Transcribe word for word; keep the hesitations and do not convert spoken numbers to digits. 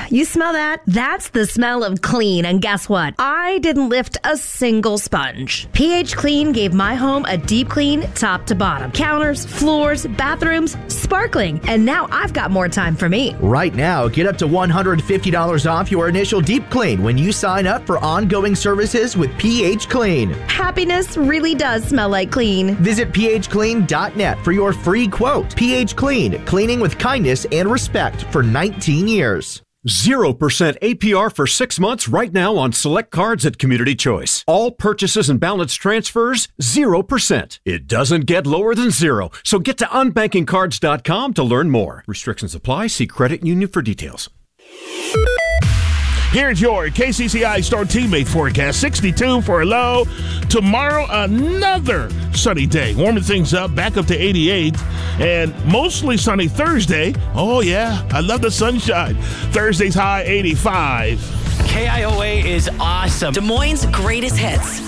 You smell that? That's the smell of clean. And guess what? I didn't lift a single sponge. pH Clean gave my home a deep clean top to bottom. Counters, floors, bathrooms, sparkling. And now I've got more time for me. Right now, get up to one hundred fifty dollars off your initial deep clean when you sign up for ongoing services with pH Clean. Happiness really does smell like clean. Visit p h clean dot net for your free quote. pH Clean, cleaning with kindness and respect for nineteen years. zero percent A P R for six months right now on select cards at Community Choice. All purchases and balance transfers, zero percent. It doesn't get lower than zero, so get to unbanking cards dot com to learn more. Restrictions apply. See credit union for details. Here's your K C C I Store teammate forecast. sixty-two for a low. Tomorrow, another sunny day. Warming things up, back up to eighty-eight. And mostly sunny Thursday. Oh, yeah, I love the sunshine. Thursday's high, eighty-five. K I O A is awesome. Des Moines' greatest hits.